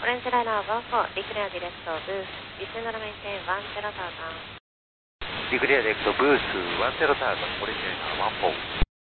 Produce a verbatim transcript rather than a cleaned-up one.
Orange Liner one four, declare direct booth, descend and maintain one zero thousand. Declare direct booth one zero thousand, Orange Liner one four.